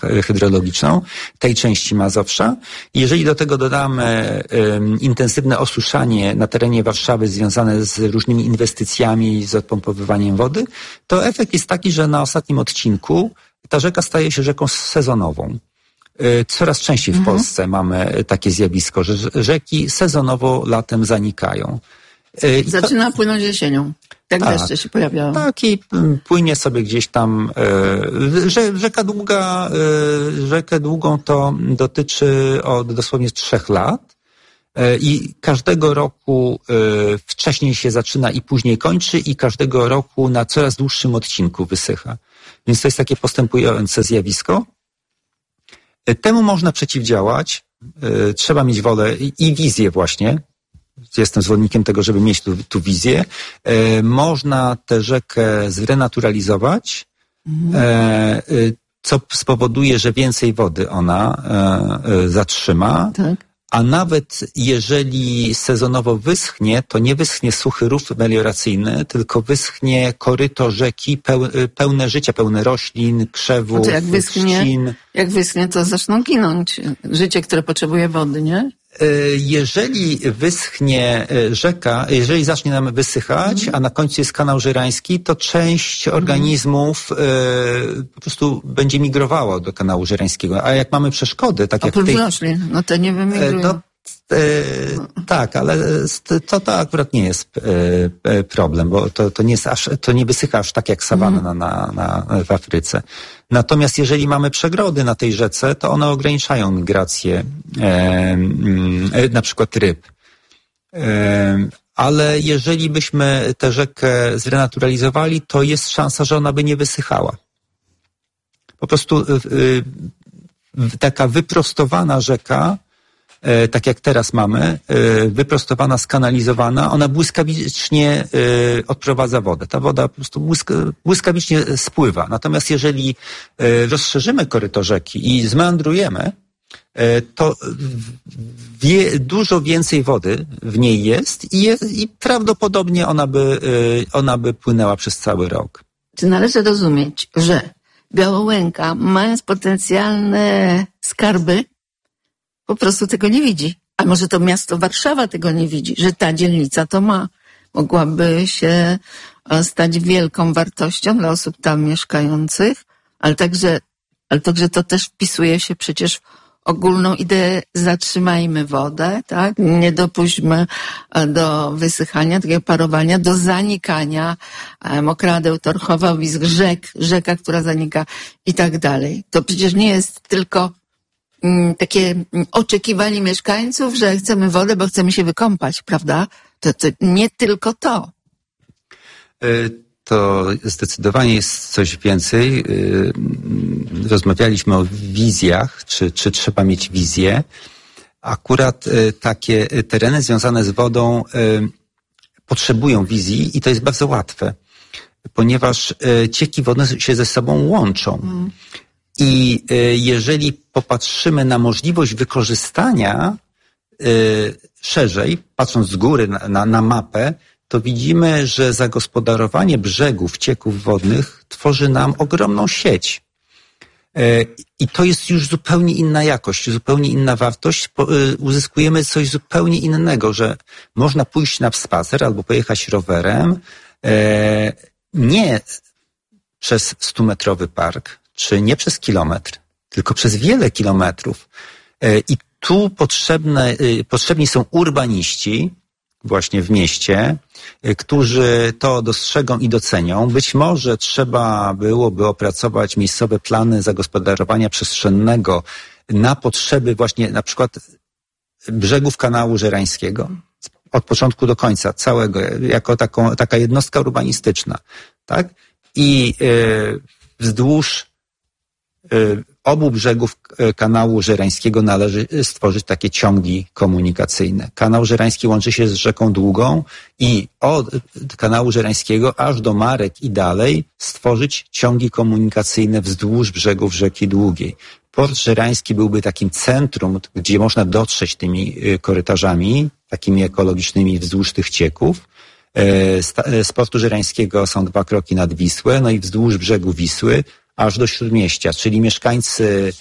hydrologiczną tej części Mazowsza. Jeżeli do tego dodamy intensywne osuszanie na terenie Warszawy związane z różnymi inwestycjami, z odpompowywaniem wody, to efekt jest taki, że na ostatnim odcinku ta rzeka staje się rzeką sezonową. Coraz częściej w Polsce mamy takie zjawisko, że rzeki sezonowo latem zanikają. Zaczyna płynąć jesienią. Tak deszcze się pojawiają. Tak, i płynie sobie gdzieś tam. Rzekę długą to dotyczy od dosłownie 3 lat. I każdego roku wcześniej się zaczyna i później kończy i każdego roku na coraz dłuższym odcinku wysycha. Więc to jest takie postępujące zjawisko. Temu można przeciwdziałać. Trzeba mieć wolę i wizję właśnie. Jestem zwolennikiem tego, żeby mieć tu wizję. Można tę rzekę zrenaturalizować, co spowoduje, że więcej wody ona zatrzyma. Tak. A nawet jeżeli sezonowo wyschnie, to nie wyschnie suchy rów melioracyjny, tylko wyschnie koryto rzeki pełne życia, pełne roślin, krzewów, trzcin. Jak wyschnie, to zaczną ginąć życie, które potrzebuje wody, nie? Jeżeli wyschnie rzeka, jeżeli zacznie nam wysychać, a na końcu jest kanał żerański, to część organizmów po prostu będzie migrowała do kanału żerańskiego. A jak mamy przeszkody, tak jak oprócz roślin, no to nie wymigrują. Tak, ale to akurat nie jest problem, bo to nie wysycha aż tak jak sawanna w Afryce. Natomiast jeżeli mamy przegrody na tej rzece, to one ograniczają migrację na przykład ryb. Ale jeżeli byśmy tę rzekę zrenaturalizowali, to jest szansa, że ona by nie wysychała. Po prostu taka wyprostowana rzeka, tak jak teraz mamy, wyprostowana, skanalizowana, ona błyskawicznie odprowadza wodę. Ta woda po prostu błyskawicznie spływa. Natomiast jeżeli rozszerzymy koryto rzeki i zmeandrujemy, to dużo więcej wody w niej jest i prawdopodobnie ona by płynęła przez cały rok. Czy należy rozumieć, że Białołęka, mając potencjalne skarby, po prostu tego nie widzi. A może to miasto Warszawa tego nie widzi, że ta dzielnica to ma. Mogłaby się stać wielką wartością dla osób tam mieszkających, ale także to też wpisuje się przecież w ogólną ideę zatrzymajmy wodę, tak? Nie dopuśćmy do wysychania, takiego parowania, do zanikania mokradeł, torchowowisk, rzeka, która zanika i tak dalej. To przecież nie jest tylko takie oczekiwanie mieszkańców, że chcemy wodę, bo chcemy się wykąpać, prawda? To nie tylko to. To zdecydowanie jest coś więcej. Rozmawialiśmy o wizjach, czy trzeba mieć wizję. Akurat takie tereny związane z wodą potrzebują wizji i to jest bardzo łatwe, ponieważ cieki wodne się ze sobą łączą. I jeżeli popatrzymy na możliwość wykorzystania szerzej, patrząc z góry na mapę, to widzimy, że zagospodarowanie brzegów cieków wodnych tworzy nam ogromną sieć. I to jest już zupełnie inna jakość, zupełnie inna wartość. Uzyskujemy coś zupełnie innego, że można pójść na spacer albo pojechać rowerem nie przez 100-metrowy park, czy nie przez kilometr, tylko przez wiele kilometrów. I tu potrzebni są urbaniści właśnie w mieście, którzy to dostrzegą i docenią. Być może trzeba byłoby opracować miejscowe plany zagospodarowania przestrzennego na potrzeby właśnie na przykład brzegów kanału żerańskiego. Od początku do końca całego, jako taka jednostka urbanistyczna. Tak? I wzdłuż obu brzegów kanału żerańskiego należy stworzyć takie ciągi komunikacyjne. Kanał żerański łączy się z rzeką Długą i od kanału żerańskiego aż do Marek i dalej stworzyć ciągi komunikacyjne wzdłuż brzegów rzeki Długiej. Port żerański byłby takim centrum, gdzie można dotrzeć tymi korytarzami, takimi ekologicznymi wzdłuż tych cieków. Z portu żerańskiego są 2 kroki nad Wisłę, no i wzdłuż brzegu Wisły aż do Śródmieścia, czyli mieszkańcy